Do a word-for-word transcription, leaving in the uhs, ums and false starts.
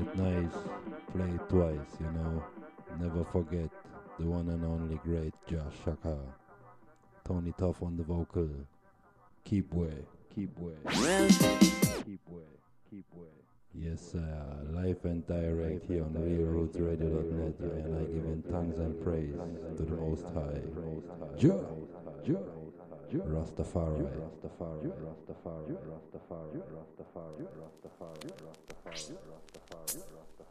nice, play it twice, you know. Never forget the one and only great Josh Shaka. Tony Tough on the vocal. Keep way, keep way, keep way, keep way. Yes, sir. Live and direct here on real roots radio dot net, and I give in thanks and praise to the Most High. Jah, Jah, Rastafari, Rastafari, Rastafari, Rastafari, Rastafari, Rastafari, Rastafari, Rastafari, Rastafari.